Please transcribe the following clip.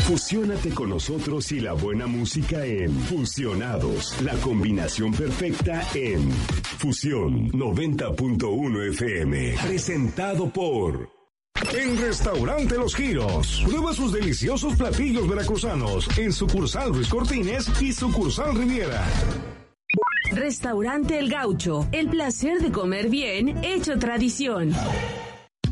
Fusiónate con nosotros y la buena música en Fusionados, la combinación perfecta en Fusión 90.1 FM, presentado por... En Restaurante Los Giros, prueba sus deliciosos platillos veracruzanos en sucursal Ruiz Cortines y sucursal Riviera. Restaurante El Gaucho, el placer de comer bien hecho tradición.